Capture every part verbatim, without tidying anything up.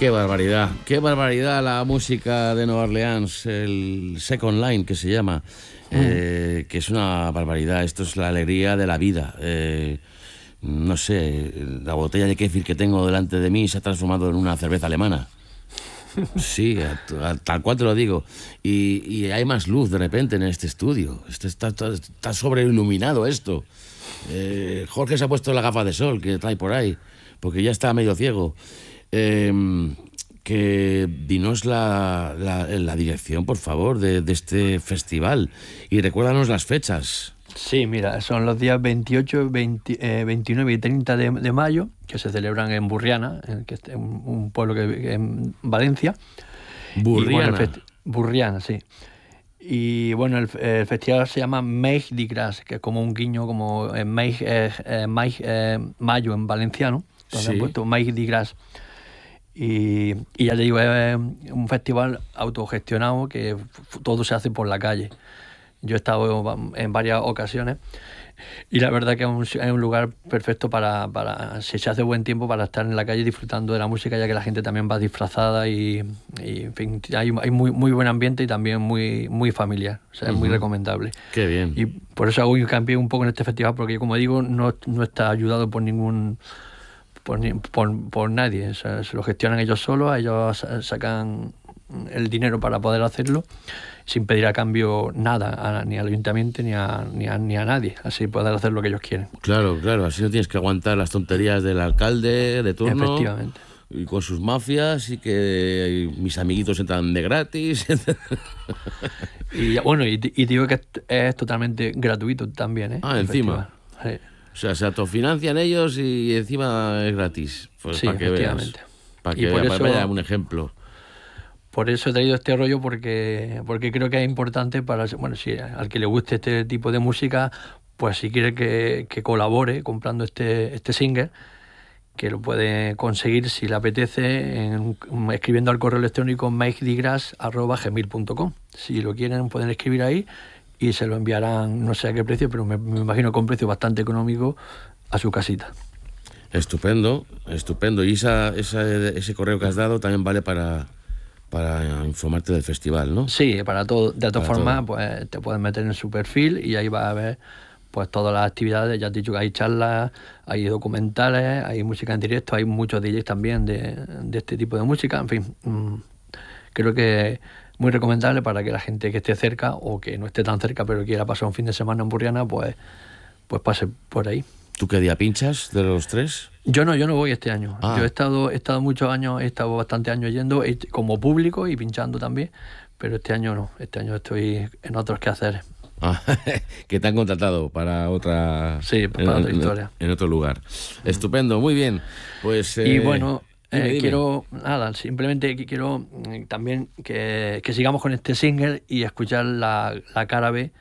Qué barbaridad, qué barbaridad la música de Nueva Orleans, el Second Line que se llama, mm. eh, que es una barbaridad. Esto es la alegría de la vida. Eh, no sé, la botella de kéfir que tengo delante de mí se ha transformado en una cerveza alemana. Sí, a, a, tal cual te lo digo. Y, y hay más luz de repente en este estudio. Este está, está, está sobreiluminado esto. Eh, Jorge se ha puesto la gafa de sol que trae por ahí, porque ya está medio ciego. Eh, que dinos la, la, la dirección, por favor, de, de este festival y recuérdanos las fechas. Sí, mira, son los días veintiocho, veinte, eh, veintinueve y treinta de, de mayo, que se celebran en Burriana, en, que es un, un pueblo que en Valencia. Burriana. Bueno, Burriana, sí. Y bueno, el, el festival se llama Maig de Gras, que es como un guiño, como en Maig, eh, eh, Maig eh, mayo en valenciano, entonces sí. Han puesto Maig de Gras. Y, y ya te digo, es un festival autogestionado que todo se hace por la calle. Yo he estado en varias ocasiones y la verdad que es un, es un lugar perfecto para, para, si se hace buen tiempo, para estar en la calle disfrutando de la música, ya que la gente también va disfrazada y, y en fin, hay, hay muy, muy buen ambiente y también muy, muy familiar, o sea, es uh-huh. muy recomendable. Qué bien. Y por eso hago hincapié un poco en este festival, porque como digo, no, no está ayudado por ningún... Por, por, por nadie, o sea, se lo gestionan ellos solos, ellos sacan el dinero para poder hacerlo sin pedir a cambio nada, a, ni al ayuntamiento ni a, ni, a, ni a nadie, así poder hacer lo que ellos quieren. Claro, claro, así no tienes que aguantar las tonterías del alcalde de turno. Efectivamente. Y con sus mafias y que mis amiguitos entran de gratis. Y bueno, y, y digo que es, es totalmente gratuito también, ¿eh? Ah, encima. Sí. O sea, se autofinancian ellos y encima es gratis. Pues sí, para que efectivamente. veas. Para que veas, para vaya un ejemplo. Por eso he traído este rollo, porque, porque creo que es importante para, bueno, si al que le guste este tipo de música, pues si quiere que, que colabore comprando este, este single, que lo puede conseguir si le apetece en, escribiendo al correo electrónico maigdigras arroba gmail punto com. Si lo quieren pueden escribir ahí y se lo enviarán, no sé a qué precio, pero me, me imagino con un precio bastante económico, a su casita. Estupendo, estupendo. Y esa, esa, ese correo que has dado también vale para, para informarte del festival, ¿no? Sí, para todo. De todas formas, pues te puedes meter en su perfil y ahí vas a ver pues todas las actividades. Ya te he dicho que hay charlas, hay documentales, hay música en directo, hay muchos D Js también de, de este tipo de música. En fin, mmm, creo que muy recomendable para que la gente que esté cerca o que no esté tan cerca pero quiera pasar un fin de semana en Burriana, pues, pues pase por ahí. ¿Tú qué día pinchas de los tres? Yo no, yo no voy este año. Ah. Yo he estado, he estado muchos años, he estado bastantes años yendo como público y pinchando también, pero este año no. Este año estoy en otros quehaceres. Ah, que te han contratado para otra... Sí, para en, otra historia. En, en otro lugar. Mm. Estupendo, muy bien. Pues... Y eh... bueno... Dime, eh, dime. Quiero, nada, simplemente quiero eh, también que, que sigamos con este single y escuchar la, la cara B,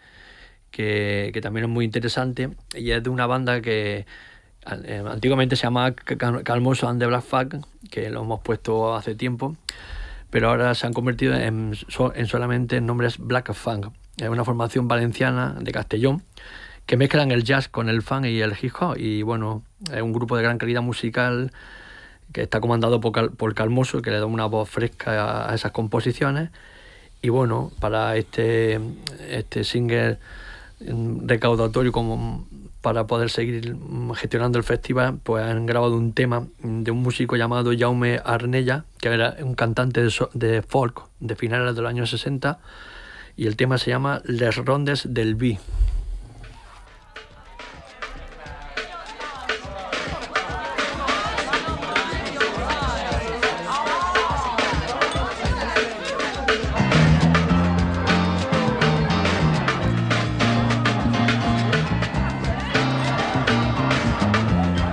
que, que también es muy interesante, y es de una banda que eh, antiguamente se llamaba Calmoso and the Black Flag, que lo hemos puesto hace tiempo, pero ahora se han convertido en, en solamente en nombres Black Funk. Es una formación valenciana de Castellón que mezclan el jazz con el funk y el hip hop, y bueno, es un grupo de gran calidad musical que está comandado por, Cal, por Calmoso, que le da una voz fresca a, a esas composiciones. Y bueno, para este, este single recaudatorio, como para poder seguir gestionando el festival, pues han grabado un tema de un músico llamado Jaume Arnella, que era un cantante de, so, de folk de finales de los años sesenta, y el tema se llama Les Rondes del Vi.